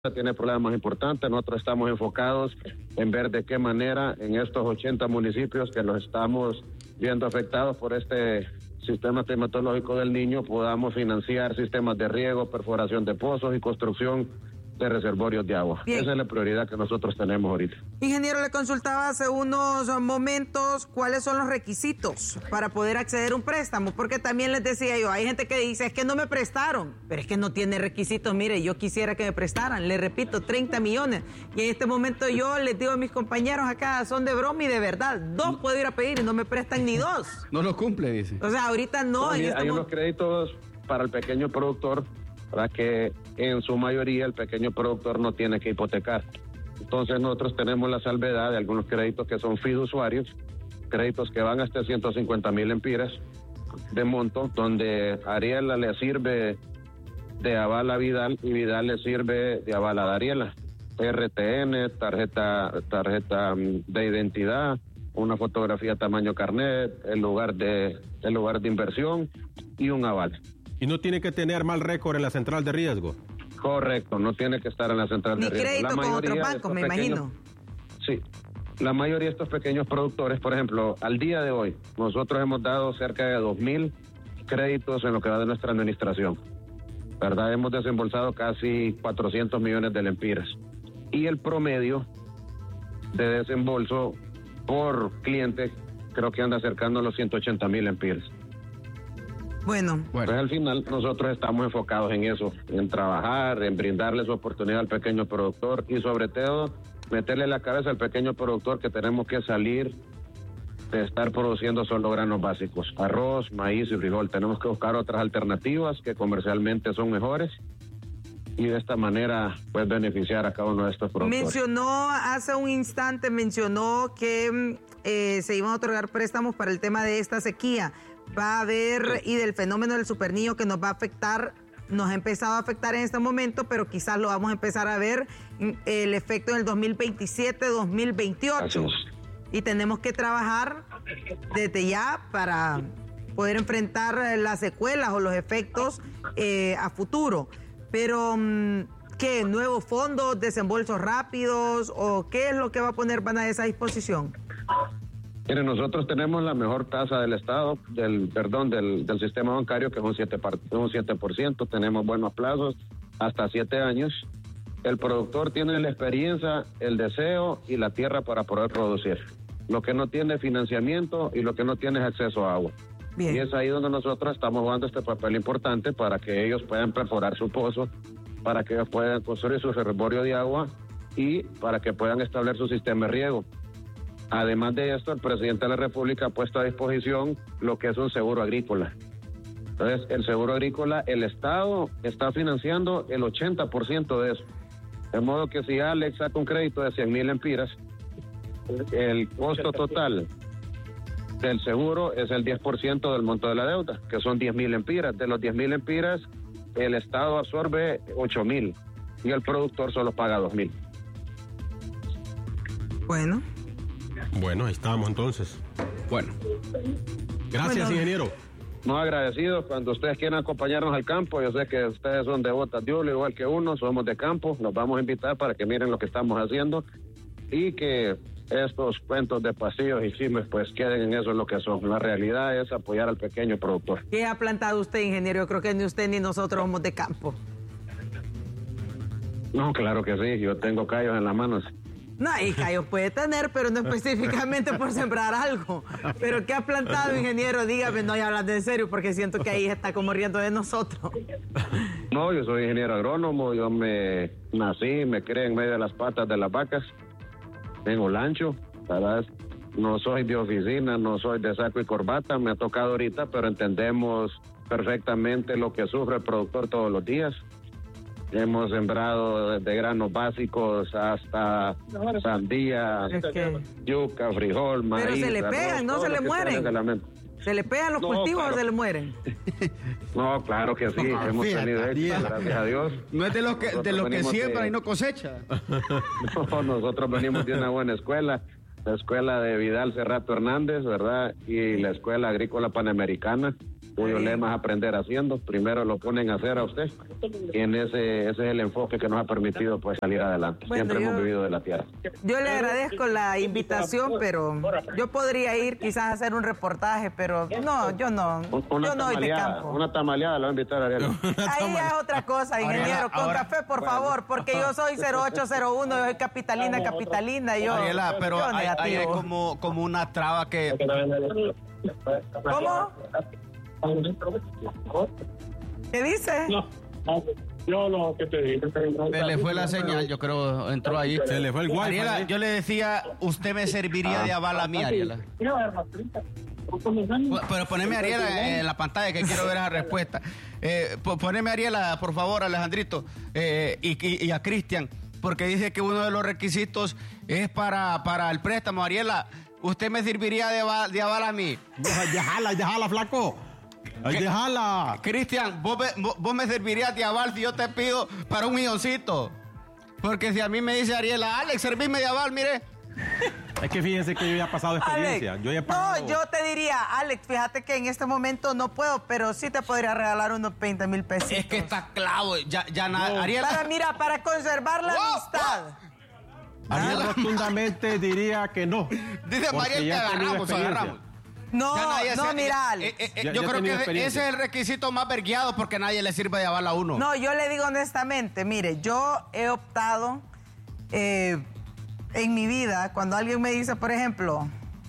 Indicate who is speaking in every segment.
Speaker 1: tiene problemas más importantes. Nosotros estamos enfocados en ver de qué manera en estos 80 municipios que los estamos viendo afectados por este sistema climatológico del Niño podamos financiar sistemas de riego, perforación de pozos y construcción de reservorios de agua.
Speaker 2: Bien.
Speaker 1: Esa es la prioridad que nosotros tenemos ahorita.
Speaker 2: Ingeniero, le consultaba hace unos momentos cuáles son los requisitos para poder acceder a un préstamo, porque también les decía yo, hay gente que dice, es que no me prestaron, pero es que no tiene requisitos. Mire, yo quisiera que me prestaran, le repito, 30 millones, y en este momento yo les digo a mis compañeros acá, son de broma y de verdad, 2 puedo ir a pedir y no me prestan ni 2.
Speaker 3: No lo cumple, dice.
Speaker 2: O sea, ahorita no.
Speaker 1: Hay unos créditos para el pequeño productor, para que en su mayoría el pequeño productor no tiene que hipotecar. Entonces nosotros tenemos la salvedad de algunos créditos que son fiduciarios, créditos que van hasta 150,000 lempiras de monto, donde Ariela le sirve de aval a Vidal y Vidal le sirve de aval a Ariela. RTN, tarjeta de identidad, una fotografía tamaño carnet, el lugar de inversión y un aval.
Speaker 4: Y no tiene que tener mal récord en la central de riesgo.
Speaker 1: Correcto, no tiene que estar en la central de riesgo.
Speaker 2: Ni crédito con otros bancos, me imagino.
Speaker 1: Sí, la mayoría de estos pequeños productores, por ejemplo, al día de hoy, nosotros hemos dado cerca de 2,000 créditos en lo que va de nuestra administración, ¿verdad? Hemos desembolsado casi 400 millones de lempiras. Y el promedio de desembolso por cliente creo que anda acercando a los 180,000 lempiras.
Speaker 2: Bueno.
Speaker 1: Pues al final nosotros estamos enfocados en eso, en trabajar, en brindarle su oportunidad al pequeño productor y sobre todo meterle la cabeza al pequeño productor que tenemos que salir de estar produciendo solo granos básicos, arroz, maíz y frijol. Tenemos que buscar otras alternativas que comercialmente son mejores y de esta manera pues beneficiar a cada uno de estos productores.
Speaker 2: Mencionó hace un instante, que se iban a otorgar préstamos para el tema de esta sequía. Va a haber, y del fenómeno del superniño que nos va a afectar, nos ha empezado a afectar en este momento, pero quizás lo vamos a empezar a ver el efecto en el 2027, 2028. Y tenemos que trabajar desde ya para poder enfrentar las secuelas o los efectos a futuro. Pero, ¿qué? ¿Nuevos fondos, desembolsos rápidos o qué es lo que va a poner Banaesa a esa disposición?
Speaker 1: Mire, nosotros tenemos la mejor tasa del Estado, del sistema bancario, que es un 7%. Tenemos buenos plazos, hasta 7 años. El productor tiene la experiencia, el deseo y la tierra para poder producir. Lo que no tiene financiamiento y lo que no tiene es acceso a agua. Bien. Y es ahí donde nosotros estamos jugando este papel importante para que ellos puedan perforar su pozo, para que ellos puedan construir su reservorio de agua y para que puedan establecer su sistema de riego. Además de esto, el presidente de la República ha puesto a disposición lo que es un seguro agrícola. Entonces, el seguro agrícola, el Estado está financiando el 80% de eso. De modo que si Alex saca un crédito de 100,000 lempiras, el costo total del seguro es el 10% del monto de la deuda, que son 10,000 lempiras. De los 10,000 lempiras, el Estado absorbe 8,000 y el productor solo paga 2,000.
Speaker 4: Bueno, ahí estamos entonces.
Speaker 3: Bueno.
Speaker 4: Gracias, ingeniero.
Speaker 1: Muy agradecidos. Cuando ustedes quieran acompañarnos al campo, yo sé que ustedes son de Botas de Ulo, igual que uno, somos de campo, los vamos a invitar para que miren lo que estamos haciendo y que estos cuentos de pasillos y chismes pues queden en eso lo que son. La realidad es apoyar al pequeño productor.
Speaker 2: ¿Qué ha plantado usted, ingeniero? Yo creo que ni usted ni nosotros somos de campo.
Speaker 1: No, claro que sí, yo tengo callos en las manos.
Speaker 2: No, y callos puede tener, pero no específicamente por sembrar algo. ¿Pero qué ha plantado, ingeniero? Dígame, no, y hablando en serio, porque siento que ahí está como riendo de nosotros.
Speaker 1: No, yo soy ingeniero agrónomo, yo me crié en medio de las patas de las vacas, en Olancho, ¿verdad? No soy de oficina, no soy de saco y corbata, me ha tocado ahorita, pero entendemos perfectamente lo que sufre el productor todos los días. Hemos sembrado desde granos básicos hasta sandía, yuca, frijol, maíz.
Speaker 2: Pero se le pegan, no se le mueren. ¿Se le pegan los cultivos o se le mueren?
Speaker 1: No, claro que sí, hemos tenido éxito, gracias a Dios.
Speaker 3: No es de los que siembra y no cosecha.
Speaker 1: No, nosotros venimos de una buena escuela, la escuela de Vidal Cerrato Hernández, ¿verdad? Y la escuela agrícola panamericana. cuyo lema es aprender haciendo. Primero lo ponen a hacer a usted, y ese es el enfoque que nos ha permitido pues salir adelante.
Speaker 2: Bueno,
Speaker 1: Siempre hemos vivido de la tierra.
Speaker 2: Yo le agradezco la invitación, pero yo podría ir quizás a hacer un reportaje, pero no, yo no. Yo no voy de campo.
Speaker 1: Una tamaleada la voy a invitar a Ariel.
Speaker 2: Ahí es otra cosa, ingeniero. Con
Speaker 3: ahora,
Speaker 2: café, por favor, porque yo soy 0801, yo soy capitalina. Yo,
Speaker 3: Ariela, pero
Speaker 2: yo
Speaker 3: hay
Speaker 2: negativo.
Speaker 3: como una traba que...
Speaker 2: ¿Cómo? ¿Qué dice?
Speaker 5: Yo lo que te digo.
Speaker 3: Se le fue la señal, yo creo, entró ahí.
Speaker 4: Se le fue el wifi.
Speaker 3: Ariela, yo le decía, usted me serviría de aval a mí, Ariela. Pero poneme a Ariela en la pantalla que quiero ver esa respuesta. Poneme a Ariela, por favor, Alejandrito, y a Cristian, porque dice que uno de los requisitos es para el préstamo. Ariela, ¿usted me serviría de aval a mí?
Speaker 4: Déjala, flaco. Ay, déjala.
Speaker 3: Cristian, vos me servirías de aval si yo te pido para 1 milloncito. Porque si a mí me dice Ariela, Alex, servíme de aval, mire.
Speaker 4: Es que fíjense que yo ya he pasado experiencia.
Speaker 2: Alex,
Speaker 4: Yo ya he pagado.
Speaker 2: no, yo te diría, Alex, fíjate que en este momento no puedo, pero sí te podría regalar unos 20,000 pesos.
Speaker 3: Es que está clavo, ya nada.
Speaker 4: No.
Speaker 3: Ariela.
Speaker 2: Para conservar la amistad.
Speaker 4: Yo rotundamente diría que no.
Speaker 3: Dice
Speaker 4: porque
Speaker 3: Mariel que
Speaker 4: ya he tenido
Speaker 3: agarramos.
Speaker 4: experiencia.
Speaker 2: No,
Speaker 3: Ya nadie
Speaker 2: no,
Speaker 3: se-
Speaker 2: mira, Alex.
Speaker 4: Ya
Speaker 3: yo
Speaker 4: he
Speaker 3: creo
Speaker 4: tenido
Speaker 3: que
Speaker 4: experiencia.
Speaker 3: ese es el requisito más vergueado porque nadie le sirve de aval a uno.
Speaker 2: No, yo le digo honestamente, mire, yo he optado en mi vida, cuando alguien me dice, por ejemplo,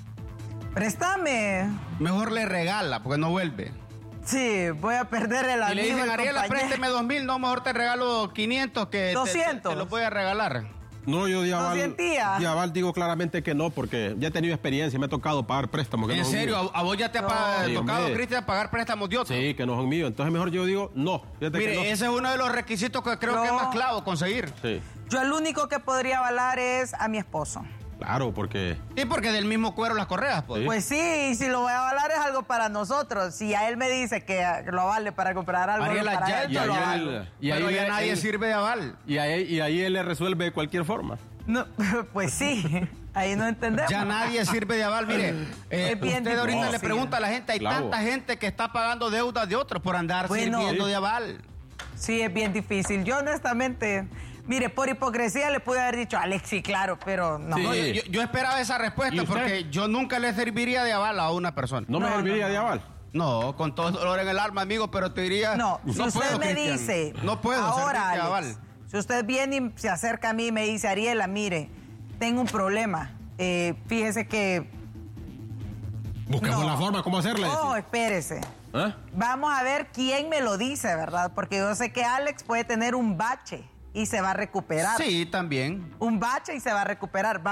Speaker 2: préstame.
Speaker 3: Mejor le regala porque no vuelve.
Speaker 2: Sí, voy a perder el
Speaker 3: Y
Speaker 2: amigo.
Speaker 3: le dicen,
Speaker 2: el
Speaker 3: Ariela,
Speaker 2: compañero.
Speaker 3: présteme 2,000, no, mejor te regalo 500 que
Speaker 2: 200.
Speaker 3: te lo voy a regalar.
Speaker 4: No, yo de aval,
Speaker 2: 200.
Speaker 4: de aval digo claramente que no, porque ya he tenido experiencia, me ha tocado pagar préstamos. Que
Speaker 3: ¿En
Speaker 4: no son
Speaker 3: serio?
Speaker 4: míos.
Speaker 3: ¿A vos ya te ha
Speaker 4: Sí,
Speaker 3: tocado,
Speaker 4: hombre.
Speaker 3: Cristian, pagar préstamos de otros?
Speaker 4: Sí, que no son míos. Entonces mejor yo digo no. Fíjate que
Speaker 3: Mire,
Speaker 4: no.
Speaker 3: ese es uno de los requisitos que creo que es
Speaker 2: No.
Speaker 3: más clavo conseguir.
Speaker 4: Sí,
Speaker 2: Yo el único que podría avalar es a mi esposo.
Speaker 4: claro, porque...
Speaker 3: Sí, porque del mismo cuero las correas, pues.
Speaker 4: Sí.
Speaker 2: Pues sí, y si lo voy a avalar es algo para nosotros. Si a él me dice que lo avale para comprar algo
Speaker 3: Ariela,
Speaker 2: para
Speaker 3: ya-
Speaker 2: él,
Speaker 4: y
Speaker 2: yo lo
Speaker 4: ahí
Speaker 2: avalo.
Speaker 4: él-
Speaker 3: Pero
Speaker 4: ahí
Speaker 3: ya
Speaker 4: él-
Speaker 3: nadie
Speaker 4: él-
Speaker 3: sirve de aval.
Speaker 4: Y ahí él le resuelve de cualquier forma.
Speaker 2: No, pues sí, ahí no entendemos.
Speaker 3: Ya nadie sirve de aval. Mire,
Speaker 2: Es bien
Speaker 3: usted ahorita
Speaker 2: difícil.
Speaker 3: le pregunta a la gente, hay
Speaker 4: Claro.
Speaker 3: tanta gente que está pagando deudas de otros por andar
Speaker 2: Bueno.
Speaker 3: sirviendo
Speaker 4: Sí.
Speaker 3: de aval.
Speaker 2: Sí, es bien difícil. Yo honestamente, mire, por hipocresía le pude haber dicho, Alex, sí, claro, pero no.
Speaker 4: Sí.
Speaker 3: No, yo esperaba esa
Speaker 4: ¿Y
Speaker 3: respuesta
Speaker 4: usted?
Speaker 3: porque yo nunca le serviría de aval a una persona.
Speaker 4: No me
Speaker 2: No,
Speaker 4: serviría
Speaker 2: no.
Speaker 4: de aval.
Speaker 3: No, con todo el dolor en el alma, amigo, pero te diría...
Speaker 2: No, si usted
Speaker 3: puedo,
Speaker 2: me
Speaker 3: Cristian.
Speaker 2: dice,
Speaker 3: No puedo
Speaker 2: ahora,
Speaker 3: servirte de aval.
Speaker 2: Alex, si usted viene y se acerca a mí y me dice, Ariela, mire, tengo un problema. Fíjese que...
Speaker 4: Busquemos
Speaker 2: No.
Speaker 4: la forma, ¿cómo hacerle?
Speaker 2: Oh, espérese.
Speaker 4: ¿Ah?
Speaker 2: Vamos a ver quién me lo dice, ¿verdad? Porque yo sé que Alex puede tener un bache y se va a recuperar.
Speaker 3: Sí, también.
Speaker 2: Un bache y se va a recuperar.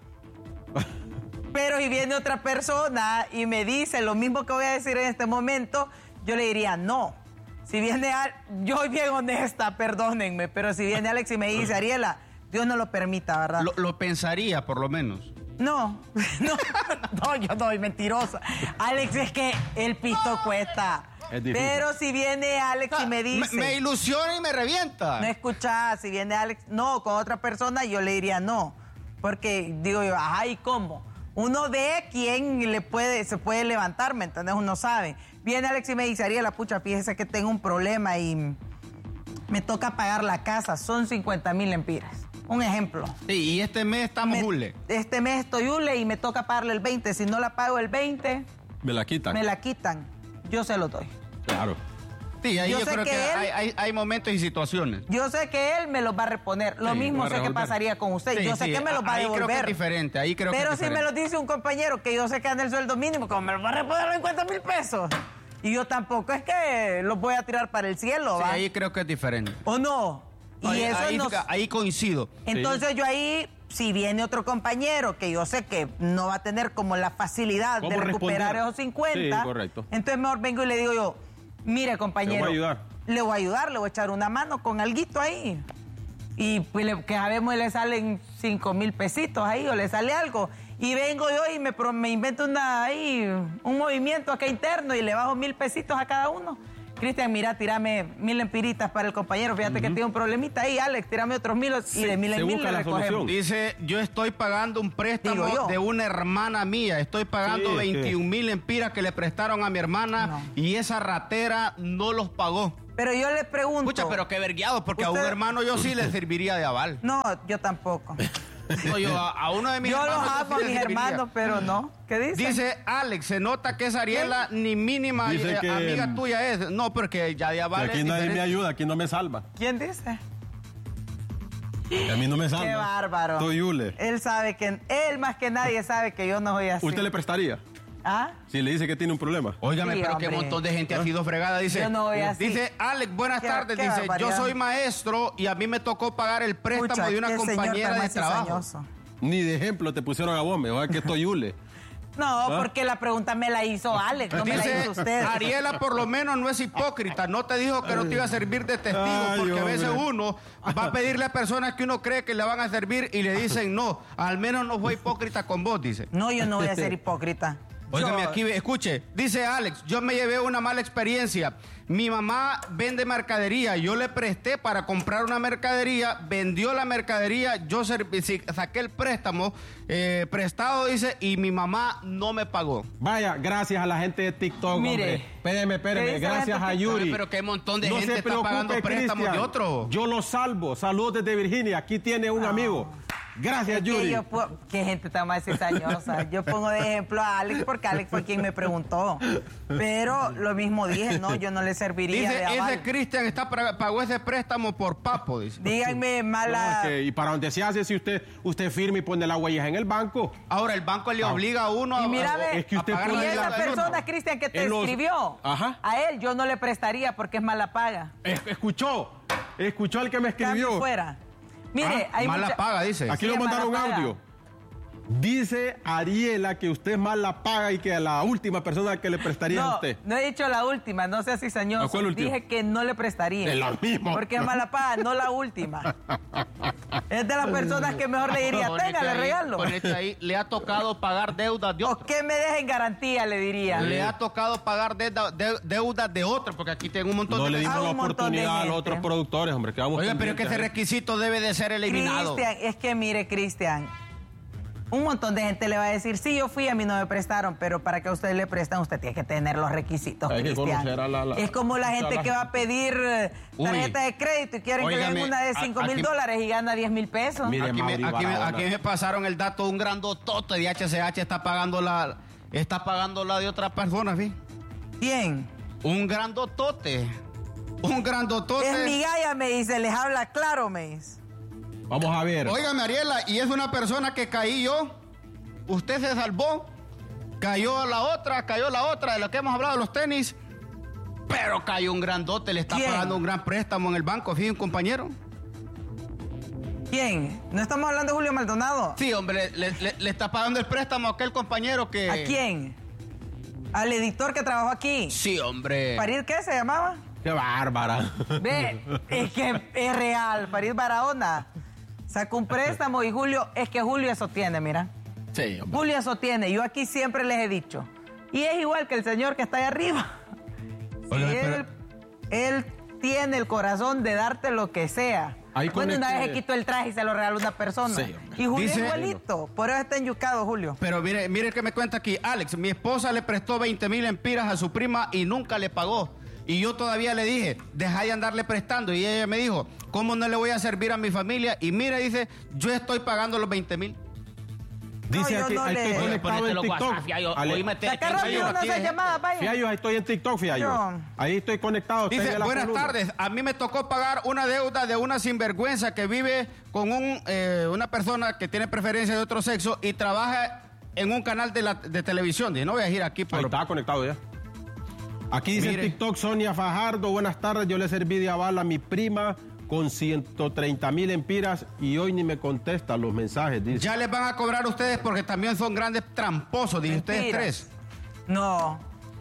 Speaker 2: Pero si viene otra persona y me dice lo mismo que voy a decir en este momento, yo le diría no. Si viene, yo soy bien honesta, perdónenme, pero si viene Alex y me dice, Ariela, Dios no lo permita, ¿verdad?
Speaker 3: Lo pensaría, por lo menos.
Speaker 2: No, no, yo no soy mentirosa. Alex, es que el pisto cuesta.
Speaker 4: Es difícil.
Speaker 2: Pero si viene Alex y me dice...
Speaker 3: Me ilusiona y me revienta.
Speaker 2: No escuchás, si viene Alex, no, con otra persona yo le diría no. Porque digo yo, ajá, ¿y cómo? Uno ve quién se puede levantar, ¿me entendés? Uno sabe. Viene Alex y me dice, Ariela, pucha, fíjese que tengo un problema y me toca pagar la casa, son 50,000 lempiras. Un ejemplo.
Speaker 3: Sí, y este mes estamos hule.
Speaker 2: Este mes estoy hule y me toca pagarle el 20. Si no la pago el 20,
Speaker 4: Me la quitan.
Speaker 2: me la quitan. Yo se lo doy.
Speaker 4: Claro.
Speaker 3: Sí, ahí
Speaker 2: Yo
Speaker 3: yo
Speaker 2: sé
Speaker 3: creo
Speaker 2: que
Speaker 3: que
Speaker 2: él-
Speaker 3: hay momentos y situaciones.
Speaker 2: Yo sé que él me los va a reponer. Lo
Speaker 3: Sí,
Speaker 2: mismo
Speaker 4: va a
Speaker 2: sé que
Speaker 4: revolver.
Speaker 2: pasaría con usted.
Speaker 3: Sí,
Speaker 2: yo sé
Speaker 3: sí,
Speaker 2: que me los va a
Speaker 3: ahí
Speaker 2: devolver.
Speaker 3: creo que es diferente, ahí creo que
Speaker 2: Pero
Speaker 3: es
Speaker 2: si me
Speaker 3: diferente.
Speaker 2: lo dice un compañero que yo sé que anda el sueldo mínimo, como me lo va a reponer 50,000 pesos. Y yo tampoco es que los voy a tirar para el cielo,
Speaker 3: Sí,
Speaker 2: ¿va?
Speaker 3: ahí creo que es diferente.
Speaker 2: ¿O no? Y
Speaker 3: Ahí,
Speaker 2: eso
Speaker 3: ahí,
Speaker 2: nos...
Speaker 3: ahí coincido.
Speaker 2: Entonces yo ahí, si viene otro compañero que yo sé que no va a tener como la facilidad de
Speaker 4: ¿Cómo
Speaker 2: recuperar
Speaker 4: responder?
Speaker 2: esos 50,
Speaker 4: Sí, correcto.
Speaker 2: entonces mejor vengo y le digo yo, mire compañero,
Speaker 4: Te voy a ayudar.
Speaker 2: le voy a ayudar, le voy a echar una mano con alguito ahí. Y pues que sabemos le salen 5,000 pesitos ahí o le sale algo. Y vengo yo y me invento un movimiento acá interno y le bajo 1,000 pesitos a cada uno. Cristian, mira, tírame 1000 empiritas para el compañero. Fíjate que tiene un problemita ahí, Alex, tírame otros 1000 y de 1000 en 1000 le recogemos.
Speaker 3: Dice, yo estoy pagando un préstamo de una hermana mía. Estoy pagando 21,000 empiras que le prestaron a mi hermana y esa ratera no los pagó.
Speaker 2: Pero yo le pregunto...
Speaker 3: Escucha, pero qué vergueado, porque a un hermano yo sí le serviría de aval.
Speaker 2: No, yo tampoco.
Speaker 3: No, yo a uno de mis
Speaker 2: yo
Speaker 3: hermanos...
Speaker 2: Yo los amo a mis hermanos, pero no. ¿Qué dice?
Speaker 3: Dice Alex, se nota que esa Ariela ni mínima amiga tuya es. No, porque ya de aval...
Speaker 4: Aquí nadie me ayuda, aquí no me salva.
Speaker 2: ¿Quién dice?
Speaker 4: A mí no me salva.
Speaker 2: Qué bárbaro.
Speaker 4: Soy Yule.
Speaker 2: Él sabe que... Él más que nadie sabe que yo no soy así.
Speaker 4: ¿Usted le prestaría?
Speaker 2: ¿Ah?
Speaker 4: Si le dice que tiene un problema.
Speaker 3: Óigame,
Speaker 2: sí,
Speaker 3: pero
Speaker 2: hombre.
Speaker 3: Qué montón de gente ha sido fregada, dice.
Speaker 2: Yo no voy así.
Speaker 3: Dice, Alex, buenas tardes, dice,
Speaker 2: barbaridad.
Speaker 3: yo soy maestro y a mí me tocó pagar el préstamo de una compañera de trabajo.
Speaker 4: Ni de ejemplo te pusieron a vos, mejor que estoy Yule.
Speaker 2: No, porque la pregunta me la hizo Alex, no me la hizo usted.
Speaker 3: Ariela por lo menos no es hipócrita, no te dijo que no te iba a servir de testigo, porque a veces uno va a pedirle a personas que uno cree que le van a servir y le dicen no, al menos no fue hipócrita con vos, dice.
Speaker 2: No, yo no voy a ser hipócrita.
Speaker 3: Óigame aquí, escuche, dice Alex, yo me llevé una mala experiencia. Mi mamá vende mercadería, yo le presté para comprar una mercadería, vendió la mercadería, yo saqué el préstamo prestado, dice, y mi mamá no me pagó.
Speaker 4: Vaya, gracias a la gente de TikTok,
Speaker 2: mire,
Speaker 4: hombre. Espéreme, gracias a Yuri.
Speaker 3: Pero qué montón de gente está pagando préstamos de otro.
Speaker 4: Yo lo salvo. Saludos desde Virginia. Aquí tiene un amigo. Gracias, Yuri.
Speaker 2: Qué gente tan más cizañosa. Yo pongo de ejemplo a Alex porque Alex fue quien me preguntó. Pero lo mismo dije, no, yo no le serviría
Speaker 3: dice,
Speaker 2: de aval.
Speaker 3: Ese Cristian pagó ese préstamo por papo, dice.
Speaker 2: Díganme mala...
Speaker 4: No, y para dónde se hace si usted firma y pone las huellas en el banco.
Speaker 3: Ahora, el banco le obliga a uno
Speaker 2: y mira,
Speaker 4: es que usted
Speaker 2: a pagar.
Speaker 4: pone
Speaker 2: Y esa persona, Cristian, que te escribió, a él yo no le prestaría porque es mala paga.
Speaker 4: Escuchó al que me escribió.
Speaker 2: Cambio fuera. Mire, hay
Speaker 3: mala paga, dice.
Speaker 4: Aquí le mandaron un audio. Dice Ariela que usted es mala paga y que a la última persona que le prestaría a usted.
Speaker 2: No he dicho la última, no sea cizañoso.
Speaker 4: ¿Cuál última?
Speaker 2: Dije que no le prestaría.
Speaker 4: Es la misma.
Speaker 2: Porque es mala paga, no la última. Es de las personas que mejor le diría, tenga, le regalo.
Speaker 3: Ponete ahí, le ha tocado pagar deudas de otro.
Speaker 2: O que me dejen garantía, le diría.
Speaker 3: Le ha tocado pagar deudas de otro, porque aquí tengo un montón
Speaker 4: de... No le dimos la
Speaker 2: un montón de
Speaker 4: oportunidad a los
Speaker 2: gente.
Speaker 4: otros productores, hombre, que vamos.
Speaker 3: Oiga, pero es que ese requisito debe de ser eliminado.
Speaker 2: Cristian, es que mire, Cristian, un montón de gente le va a decir, sí, yo fui, a mí no me prestaron, pero para que a usted le prestan, usted tiene que tener los requisitos,
Speaker 4: Hay que
Speaker 2: Cristian.
Speaker 4: conocer a
Speaker 2: es como la gente que va a pedir tarjeta de crédito y quieren que le den una de $5,000 y gana 10,000 pesos.
Speaker 4: Mire,
Speaker 3: aquí me pasaron el dato, un grandotote de HCH está pagando la de otra persona, ¿sí?
Speaker 2: ¿Quién?
Speaker 3: Un grandotote.
Speaker 2: Es mi galla, me dice, les habla claro, me dice.
Speaker 4: Vamos a ver.
Speaker 3: Óigame, Ariela, y es una persona que caí yo. Usted se salvó. Cayó la otra de lo que hemos hablado, los tenis. Pero cayó un grandote, le está pagando un gran préstamo en el banco, fíjate, un compañero.
Speaker 2: ¿Quién? ¿No estamos hablando de Julio Maldonado?
Speaker 3: Sí, hombre, le está pagando el préstamo a aquel compañero que...
Speaker 2: ¿A quién? ¿Al editor que trabajó aquí?
Speaker 3: Sí, hombre.
Speaker 2: ¿Farid qué se llamaba?
Speaker 4: ¡Qué bárbara!
Speaker 2: Ve, es que es real, Farid Barahona. Sacó un préstamo y Julio eso tiene, mira.
Speaker 4: Sí, hombre.
Speaker 2: Julio eso tiene, yo aquí siempre les he dicho. Y es igual que el señor que está ahí arriba.
Speaker 3: Oiga,
Speaker 2: él tiene el corazón de darte lo que sea. Bueno, una vez se quitó el traje y se lo regaló a una persona.
Speaker 4: Sí,
Speaker 2: y Julio
Speaker 3: dice,
Speaker 2: es igualito, por eso está enyucado, Julio.
Speaker 3: Pero mire que me cuenta aquí, Alex, mi esposa le prestó 20,000 empiras a su prima y nunca le pagó. Y yo todavía le dije, deja de andarle prestando. Y ella me dijo, ¿cómo no le voy a servir a mi familia? Y mira, dice, yo estoy pagando los 20,000.
Speaker 4: Dice aquí, ahí estoy conectado en TikTok.
Speaker 2: Saca rápido una de esas llamadas, vaya.
Speaker 4: Fiallo, ahí estoy en TikTok, Fiallo. Ahí estoy conectado.
Speaker 3: Dice, buenas tardes, a mí me tocó pagar una deuda de una sinvergüenza que vive con una persona que tiene preferencia de otro sexo y trabaja en un canal de televisión. Dice, no voy a ir aquí por...
Speaker 4: Ahí está conectado ya. Aquí dice en TikTok, Sonia Fajardo, buenas tardes, yo le serví de aval a mi prima con 130,000 empiras y hoy ni me contesta los mensajes, dice.
Speaker 3: Ya les van a cobrar ustedes porque también son grandes tramposos, dicen ustedes tres.
Speaker 2: No,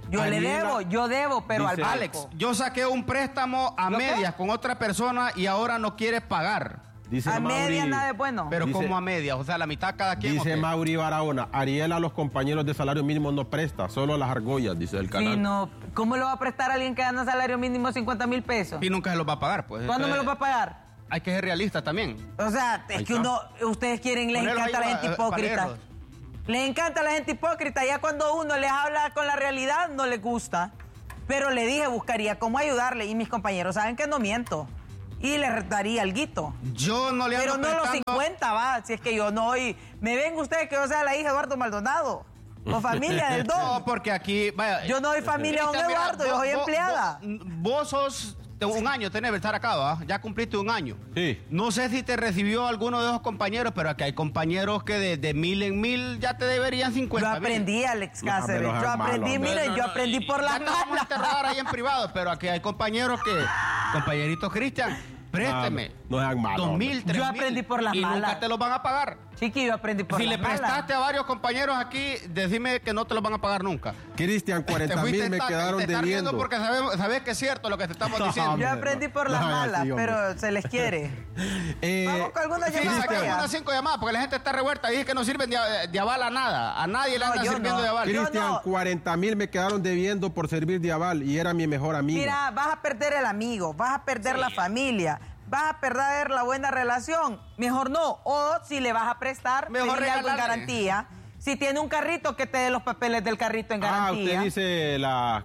Speaker 2: yo debo, pero
Speaker 3: dice,
Speaker 2: al
Speaker 3: Alex, yo saqué un préstamo a medias con otra persona y ahora no quieres pagar.
Speaker 4: Dice
Speaker 2: a
Speaker 4: Mauri,
Speaker 2: media nada es bueno.
Speaker 3: Pero
Speaker 4: Dice-
Speaker 3: como a medias, o sea, la mitad cada quien.
Speaker 4: Dice
Speaker 3: ¿o qué?
Speaker 4: Mauri Barahona, Ariel a los compañeros de salario mínimo no presta, solo las argollas, dice el canal.
Speaker 2: Sí, no. ¿Cómo lo va a prestar a alguien que gana salario mínimo 50,000 pesos?
Speaker 3: Y nunca se los va a pagar, pues.
Speaker 2: ¿Cuándo me
Speaker 3: Entonces,
Speaker 2: lo va a pagar?
Speaker 3: Hay que ser realista también.
Speaker 2: O sea, es
Speaker 4: Ahí
Speaker 2: que
Speaker 4: está.
Speaker 2: ustedes quieren, les
Speaker 3: Ponerlos
Speaker 2: encanta
Speaker 3: ahí
Speaker 2: la gente
Speaker 3: para
Speaker 2: hipócrita.
Speaker 3: leerlos.
Speaker 2: Les encanta la gente hipócrita. Ya cuando uno les habla con la realidad, no les gusta. Pero le dije, buscaría cómo ayudarle. Y mis compañeros saben que no miento. Y les daría alguito.
Speaker 3: Yo no le ando
Speaker 2: Pero no los
Speaker 3: prestando-
Speaker 2: 50, va. Si es que yo no. Y me ven ustedes que yo sea la hija de Eduardo Maldonado. O familia del Don.
Speaker 3: No, porque aquí, vaya.
Speaker 2: Yo no soy familia de don
Speaker 3: Mira,
Speaker 2: Eduardo, yo soy empleada.
Speaker 3: Vos sos de un año, tenés que estar acá, ¿va? Ya cumpliste un año.
Speaker 4: Sí.
Speaker 3: No sé si te recibió alguno de esos compañeros, pero aquí hay compañeros que de 1000 en 1000 ya te deberían 50.
Speaker 2: Yo aprendí, Alex
Speaker 4: No,
Speaker 2: Cáceres.
Speaker 4: pero
Speaker 2: Yo
Speaker 4: es
Speaker 2: aprendí,
Speaker 4: malo,
Speaker 2: miren, yo aprendí por la
Speaker 3: Ya te vamos a interrogar
Speaker 2: mala.
Speaker 3: ahí en privado, pero aquí hay compañeros que, compañerito Cristian, présteme.
Speaker 4: No sean malos,
Speaker 3: 2000, 3000.
Speaker 2: Yo aprendí por las
Speaker 3: y
Speaker 2: malas.
Speaker 3: nunca te los van a pagar.
Speaker 2: Chiqui, yo aprendí por
Speaker 3: Si
Speaker 2: la
Speaker 3: le
Speaker 2: mala.
Speaker 3: prestaste a varios compañeros aquí, decime que no te los van a pagar nunca.
Speaker 4: Cristian,
Speaker 3: Te
Speaker 4: 40
Speaker 3: fuiste
Speaker 4: mil me
Speaker 3: estaca y
Speaker 4: quedaron
Speaker 3: te estás riendo
Speaker 4: debiendo.
Speaker 3: porque sabes que es cierto lo que te estamos diciendo.
Speaker 2: Yo aprendí por las
Speaker 4: No,
Speaker 2: malas,
Speaker 4: sí, hombre.
Speaker 2: pero se les quiere. Vamos con alguna
Speaker 3: Fíjense
Speaker 2: llamada.
Speaker 3: que hay
Speaker 2: vaya.
Speaker 3: unas 5 llamadas porque la gente está revuelta. Dije que no sirven de aval a nada. A nadie le
Speaker 2: No,
Speaker 3: andan
Speaker 2: yo
Speaker 3: sirviendo
Speaker 2: no.
Speaker 3: de aval.
Speaker 2: Yo
Speaker 4: Cristian,
Speaker 2: no.
Speaker 4: 40 mil me quedaron debiendo por servir de aval y era mi mejor amigo.
Speaker 2: Mira, vas a perder el amigo, vas a perder la familia, vas a perder la buena relación. Mejor no. O si le vas a prestar,
Speaker 3: Mejor
Speaker 2: pedirle algo en
Speaker 3: regalarle.
Speaker 2: garantía. Si tiene un carrito, que te dé los papeles del carrito en garantía.
Speaker 4: usted dice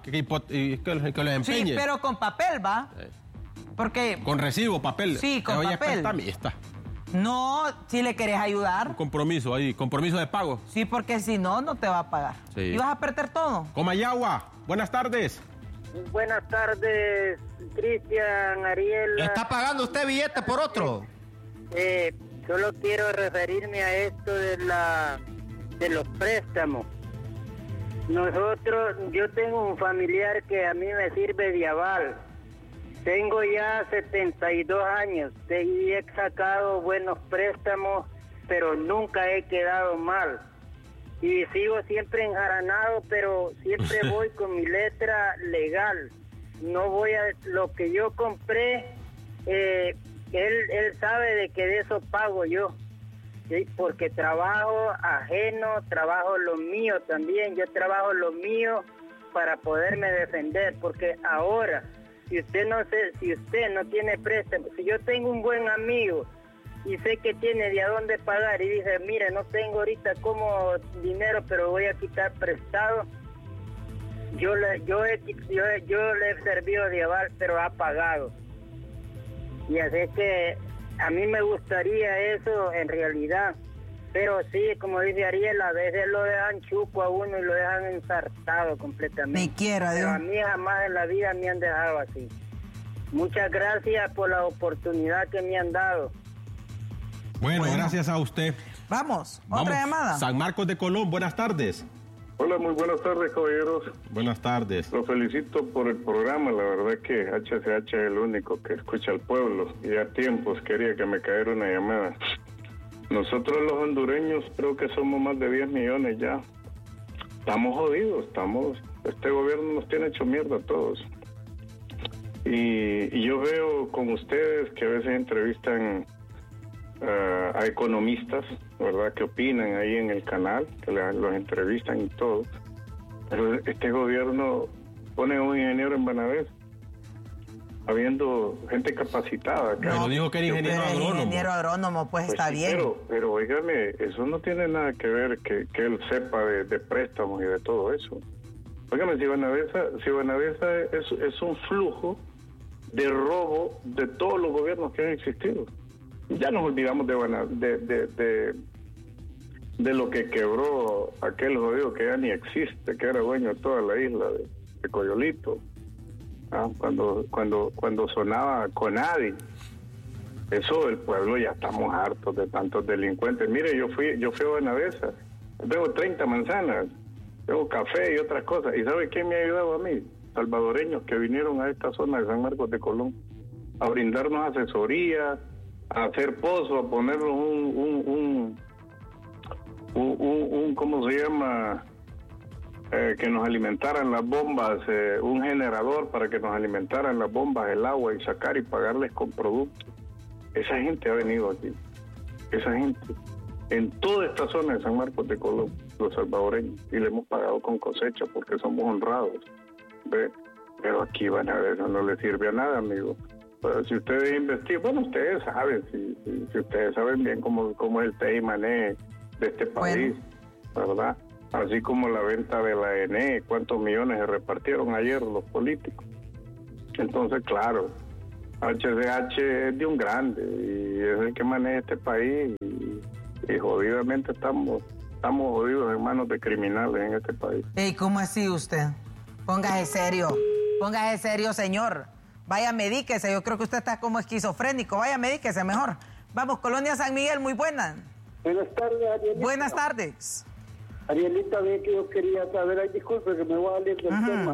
Speaker 4: que los
Speaker 2: Sí,
Speaker 4: empeñe.
Speaker 2: pero con papel, ¿va? Porque
Speaker 4: Con recibo, papel.
Speaker 2: Sí, con
Speaker 4: Ella es
Speaker 2: papel.
Speaker 4: prestamista.
Speaker 2: no, si le querés ayudar.
Speaker 4: Un compromiso ahí, compromiso de pago.
Speaker 2: Sí, porque si no, no te va a pagar.
Speaker 4: Sí.
Speaker 2: Y vas a perder todo.
Speaker 4: Comayagua, buenas tardes.
Speaker 6: Buenas tardes, Cristian, Ariel.
Speaker 3: ¿Está pagando usted billete por otro?
Speaker 6: Solo quiero referirme a esto de los préstamos. Yo tengo un familiar que a mí me sirve de aval. Tengo ya 72 años y he sacado buenos préstamos, pero nunca he quedado mal. Y sigo siempre enjaranado, pero siempre voy con mi letra legal. No voy a... Lo que yo compré, él sabe de que de eso pago yo. ¿Sí? Porque trabajo ajeno, trabajo lo mío también. Yo trabajo lo mío para poderme defender. Porque ahora, si usted no tiene préstamo, si yo tengo un buen amigo y sé que tiene de a dónde pagar y dice, mire, no tengo ahorita como dinero, pero voy a quitar prestado, yo le he servido de aval, pero ha pagado. Y así es que a mí me gustaría eso en realidad, pero sí, como dice Ariel, a veces lo dejan chupo a uno y lo dejan ensartado completamente.
Speaker 2: Me quiera,
Speaker 6: Pero
Speaker 2: Dios.
Speaker 6: a mí jamás en la vida me han dejado así. Muchas gracias por la oportunidad que me han dado.
Speaker 4: Bueno, gracias a usted.
Speaker 2: Vamos,
Speaker 4: Vamos.
Speaker 2: otra llamada.
Speaker 4: San Marcos de Colón, buenas tardes.
Speaker 5: Hola, muy buenas tardes, caballeros.
Speaker 4: Buenas tardes.
Speaker 5: Los felicito por el programa. La verdad que HCH es el único que escucha al pueblo. Y a tiempos quería que me cayera una llamada. Nosotros los hondureños creo que somos más de 10 millones ya. Estamos jodidos, este gobierno nos tiene hecho mierda a todos. Y yo veo con ustedes que a veces entrevistan a economistas, ¿verdad?, que opinan ahí en el canal, que los entrevistan y todo. Pero este gobierno pone un ingeniero en Banavés, habiendo gente capacitada acá.
Speaker 4: Pero dijo que era ingeniero
Speaker 2: Pero es
Speaker 4: agrónomo.
Speaker 2: ingeniero agrónomo, pues,
Speaker 5: Pues
Speaker 2: está
Speaker 5: sí,
Speaker 2: bien.
Speaker 5: Pero oígame, eso no tiene nada que ver que él sepa de préstamos y de todo eso. Oígame, si Banavesa es un flujo de robo de todos los gobiernos que han existido. Ya nos olvidamos de lo que quebró aquel jodido que ya ni existe, que era dueño de toda la isla de Coyolito. Cuando sonaba Conadi. Eso del pueblo ya estamos hartos de tantos delincuentes. Mire, yo fui a Banavesa, tengo 30 manzanas, tengo café y otras cosas. ¿Y sabe quién me ha ayudado a mí? Salvadoreños que vinieron a esta zona de San Marcos de Colón a brindarnos asesoría, a hacer pozos, a ponernos un ¿cómo se llama? Que nos alimentaran las bombas, un generador para que nos alimentaran las bombas, el agua y sacar y pagarles con productos. esa gente ha venido aquí. Esa gente, en toda esta zona de San Marcos de Colón, los salvadoreños, y le hemos pagado con cosecha porque somos honrados. ¿Ve? Pero aquí van a ver, eso no le sirve a nada, amigo. Pero si ustedes investigan, bueno, ustedes saben, si ustedes saben bien cómo es el teimané de este país, ¿verdad? Así como la venta de la ENE, cuántos millones se repartieron ayer los políticos. Entonces, claro, HDH es de un grande y es el que maneja este país y jodidamente estamos jodidos en manos de criminales en este país.
Speaker 2: Ey, ¿cómo así usted? Póngase serio, señor. Vaya, medíquese, yo creo que usted está como esquizofrénico, vaya, medíquese mejor. Vamos, Colonia San Miguel, muy buena.
Speaker 7: Buenas tardes, Arielita.
Speaker 2: Buenas tardes.
Speaker 7: Arielita, ve que yo quería saber, ay, disculpe que me voy a salir del tema,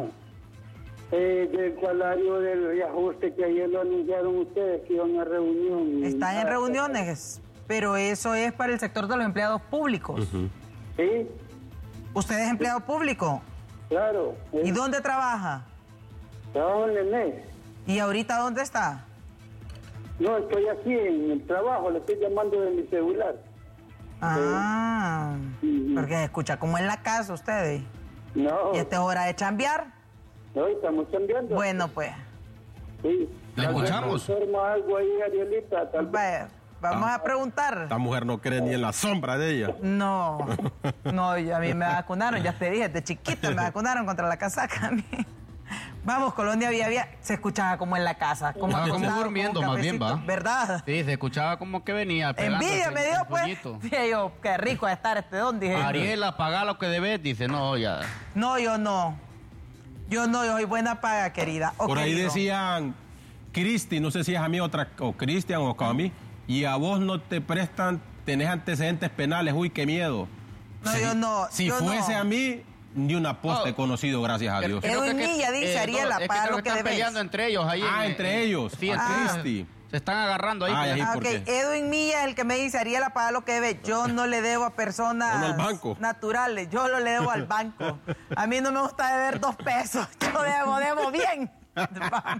Speaker 7: del salario del reajuste que ayer lo anunciaron ustedes que iban a reunión.
Speaker 2: Están en reuniones, pero eso es para el sector de los empleados públicos.
Speaker 7: ¿Sí?
Speaker 2: ¿Usted es empleado público?
Speaker 7: Claro.
Speaker 2: ¿Y dónde trabaja?
Speaker 7: Trabajo en el mes.
Speaker 2: ¿Y ahorita dónde está?
Speaker 7: No, estoy aquí en el trabajo, le estoy llamando de mi celular.
Speaker 2: Ah, porque escucha como en la casa ustedes.
Speaker 7: No.
Speaker 2: ¿Y esta es hora de chambear?
Speaker 7: No, estamos cambiando.
Speaker 2: Bueno, pues.
Speaker 7: Sí.
Speaker 3: ¿Le escuchamos?
Speaker 7: Algo ahí, Arielita, tal vez.
Speaker 2: Vamos a preguntar.
Speaker 4: Esta mujer no cree ni en la sombra de ella.
Speaker 2: No, a mí me vacunaron, ya te dije, de chiquita me vacunaron contra la casaca. Vamos, Colonia Vía, se escuchaba como en la casa. Como
Speaker 3: durmiendo, más bien, ¿va?
Speaker 2: ¿Verdad?
Speaker 3: Sí, se escuchaba como que venía.
Speaker 2: Envidia me dio, pues. Dije yo, qué rico estar este don, dije.
Speaker 3: Ariela, paga lo que debes, dice, no, ya.
Speaker 2: No, yo no. Yo soy buena paga, querida.
Speaker 4: Por ahí decían, Cristi, no sé si es a mí o Cristian o a mí, y a vos no te prestan, tenés antecedentes penales, uy, qué miedo.
Speaker 2: No, yo no.
Speaker 4: Si fuese a mí, ni una posta he conocido, gracias a Dios.
Speaker 2: Edwin Milla dice, Ariela, paga lo que debes.
Speaker 3: Están peleando entre ellos ahí.
Speaker 4: Entre ellos.
Speaker 3: Sí,
Speaker 4: Cristi.
Speaker 3: Se están agarrando ahí.
Speaker 2: Ok, Edwin Milla es el que me dice, Ariela, paga lo que debe. Yo no le debo a personas naturales, yo lo le debo al banco. A mí no me gusta deber 2 pesos, yo debo bien. Vamos.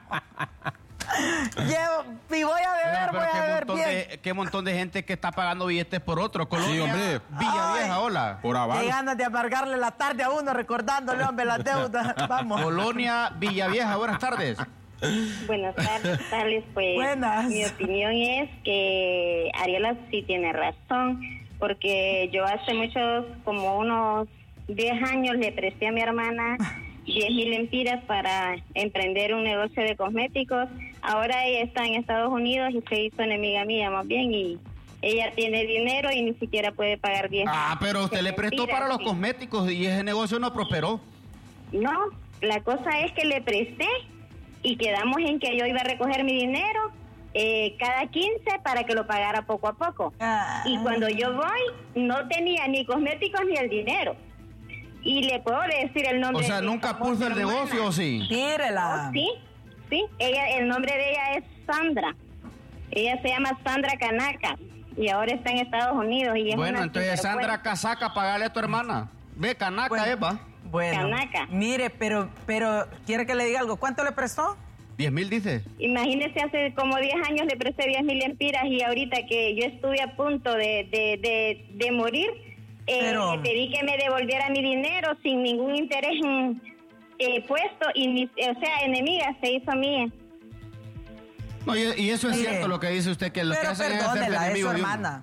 Speaker 2: Si voy a deber bien.
Speaker 3: Qué montón de gente que está pagando billetes por otro. Colonia,
Speaker 4: sí, hombre.
Speaker 3: Villa Vieja, hola.
Speaker 4: Por abajo.
Speaker 2: Qué ganas de amargarle la tarde a uno recordándole, hombre, las deudas. Vamos.
Speaker 3: Colonia Villa Vieja, buenas tardes.
Speaker 8: Buenas tardes, pues.
Speaker 2: Buenas.
Speaker 8: Mi opinión es que Ariela sí tiene razón, porque yo hace como unos 10 años le presté a mi hermana 10,000 lempiras para emprender un negocio de cosméticos. Ahora ella está en Estados Unidos y se hizo enemiga mía más bien, y ella tiene dinero y ni siquiera puede pagar 10.
Speaker 3: Pero usted le prestó para los cosméticos y ese negocio no prosperó.
Speaker 8: No, la cosa es que le presté y quedamos en que yo iba a recoger mi dinero cada 15 para que lo pagara poco a poco. Y cuando yo voy, no tenía ni cosméticos ni el dinero. Y le puedo decir el nombre.
Speaker 3: O sea, ¿nunca puso el negocio o sí?
Speaker 2: Tírela.
Speaker 8: Sí. El nombre de ella es Sandra. Ella se llama Sandra Canaca y ahora está en Estados Unidos. Y es
Speaker 3: bueno, entonces Sandra Casaca, pagale a tu hermana. Ve, Canaca, Eva.
Speaker 2: Bueno,
Speaker 8: Canaca.
Speaker 2: Mire, pero quiere que le diga algo. ¿Cuánto le prestó?
Speaker 3: 10,000 dice.
Speaker 8: Imagínese, hace como 10 años le presté 10,000 lempiras y ahorita que yo estuve a punto de morir, le pedí que me devolviera mi dinero sin ningún interés puesto y enemiga se hizo mía.
Speaker 3: No, y eso es cierto lo que dice usted, que lo que hacen es ser enemigo
Speaker 2: es su
Speaker 3: de uno.
Speaker 2: hermana.